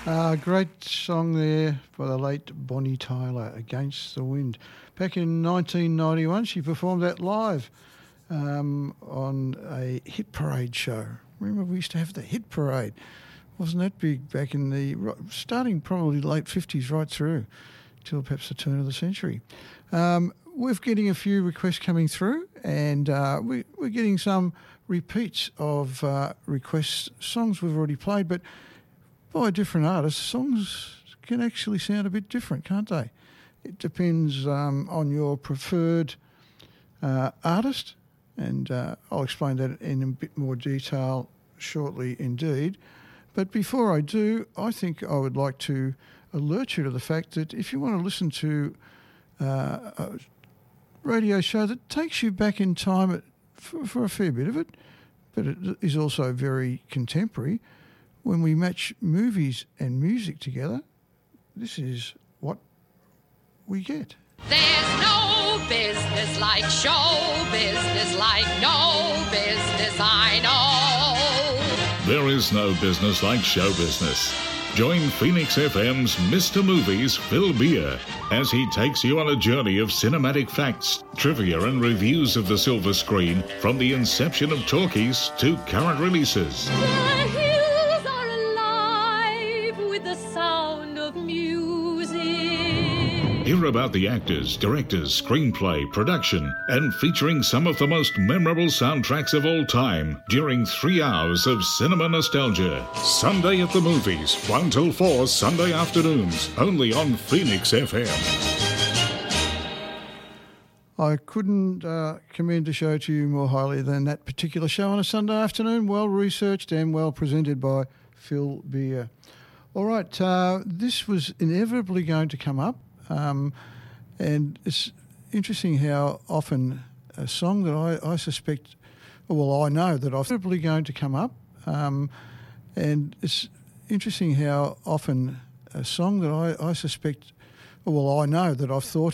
Great song there by the late Bonnie Tyler, Against the Wind. Back in 1991, she performed that live on a hit parade show. Remember, we used to have the hit parade. Wasn't that big back in the, starting probably late 50s right through till perhaps the turn of the century. We're getting a few requests coming through, and we're getting some repeats of requests, songs we've already played, but by different artists. Songs can actually sound a bit different, can't they? It depends on your preferred artist, and I'll explain that in a bit more detail shortly indeed. But before I do, I think I would like to alert you to the fact that if you want to listen to a radio show that takes you back in time for a fair bit of it, but it is also very contemporary, when we match movies and music together, this is what we get. There's no business like show business, like no business I know. There is no business like show business. Join Phoenix FM's Mr. Movies, Phil Beer, as he takes you on a journey of cinematic facts, trivia and reviews of the silver screen, from the inception of talkies to current releases. The hills are alive with the sound of music. Hear about the actors, directors, screenplay, production, and featuring some of the most memorable soundtracks of all time during 3 hours of cinema nostalgia. Sunday at the Movies, 1 till 4 Sunday afternoons, only on Phoenix FM. I couldn't commend a show to you more highly than that particular show on a Sunday afternoon, well researched and well presented by Phil Beer. All right, this was inevitably going to come up. And it's interesting how often a song that I suspect, well, I know that I'm probably going to come up. And it's interesting how often a song that I suspect, well, I know that I've thought